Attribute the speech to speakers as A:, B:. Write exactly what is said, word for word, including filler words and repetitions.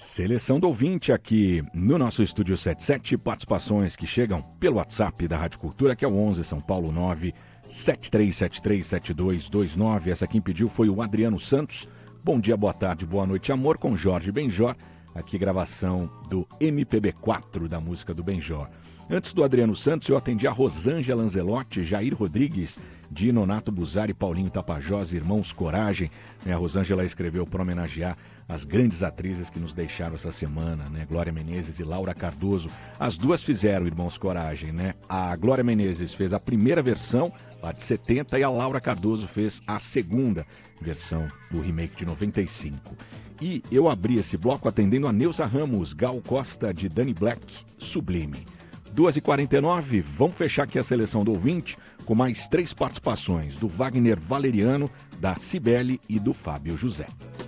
A: Seleção do ouvinte aqui no nosso Estúdio setenta e sete, participações que chegam pelo WhatsApp da Rádio Cultura, que é o onze São Paulo nove sete três sete três sete dois dois nove. Essa quem pediu foi o Adriano Santos. Bom dia, boa tarde, boa noite, amor, com Jorge Benjor. Aqui gravação do M P B quatro da música do Benjor. Antes do Adriano Santos, eu atendi a Rosângela Lanzelotti, Jair Rodrigues, Di Nonato Buzari, Paulinho Tapajós, Irmãos Coragem. A Rosângela escreveu para homenagear as grandes atrizes que nos deixaram essa semana, né? Glória Menezes e Laura Cardoso. As duas fizeram Irmãos Coragem, né? A Glória Menezes fez a primeira versão, lá de setenta, e a Laura Cardoso fez a segunda versão do remake de noventa e cinco. E eu abri esse bloco atendendo a Neuza Ramos, Gal Costa, de Danny Black, Sublime. duas e quarenta e nove, vamos fechar aqui a seleção do ouvinte com mais três participações, do Wagner Valeriano, da Cibele e do Fábio José.